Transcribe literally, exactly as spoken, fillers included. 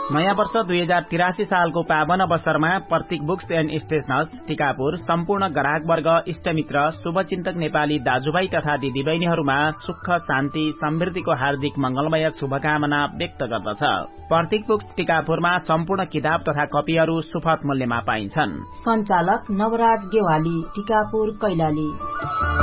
नयाँ वर्ष दुई हजार तिरासी सालको पावन अवसरमा प्रतीक बुक्स एण्ड स्टेशनर्स टीकापुर सम्पूर्ण ग्राहक वर्ग, इष्टमित्र, शुभचिन्तक नेपाली दाजुभाइ तथा दिदीबहिनीहरूमा सुख, शान्ति, समृद्धिको हार्दिक मंगलमय शुभकामना व्यक्त गर्दछ। प्रतीक बुक्स टीकापुरमा सम्पूर्ण किताब तथा कपीहरू सुपथ मूल्यमा पाइन्छन्। सञ्चालक नवराज गेवाली, टीकापुर कैलाली।